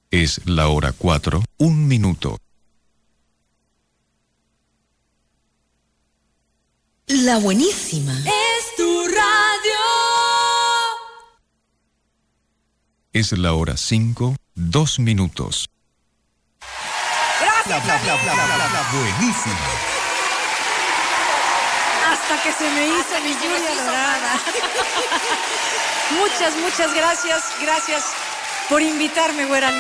Es la hora 4, 1 minuto. La buenísima. Es tu radio. Es la hora 5, 2 minutos. Gracias. La buenísima. Hasta que se me hizo mi lluvia dorada. Muchas gracias. Gracias por invitarme, güera.